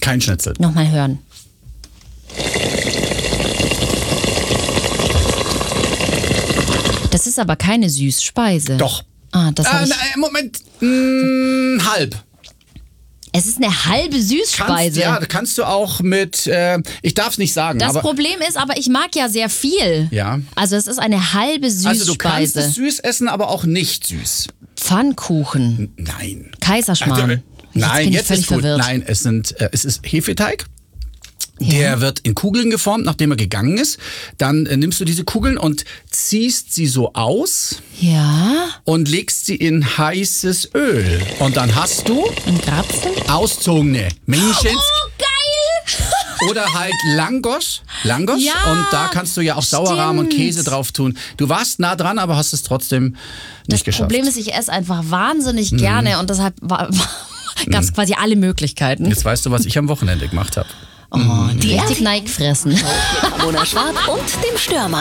Kein Schnitzel. Nochmal hören. Das ist aber keine Süßspeise. Doch. Das hab ich... Moment. Halb. Es ist eine halbe Süßspeise. Kannst du auch mit, ich darf es nicht sagen. Das aber Problem ist aber, ich mag ja sehr viel. Ja. Also es ist eine halbe Süßspeise. Also du kannst es süß essen, aber auch nicht süß. Pfannkuchen. Nein. Kaiserschmarrn. Nein, jetzt völlig ist gut. verwirrt. Nein, es ist Hefeteig. Der wird in Kugeln geformt, nachdem er gegangen ist. Dann nimmst du diese Kugeln und ziehst sie so aus Ja. und legst sie in heißes Öl. Und dann hast du Ein Krapfen? auszogene Männchen Oh, geil! oder halt Langosch. Ja, Und da kannst du ja auch Sauerrahm und stimmt. Käse drauf tun. Du warst nah dran, aber hast es trotzdem nicht geschafft. Das Problem ist, ich esse einfach wahnsinnig gerne und deshalb gab es quasi alle Möglichkeiten. Jetzt weißt du, was ich am Wochenende gemacht habe. Oh, die richtig neigfressen. Mit Ramona Schwarz und dem Stürmer.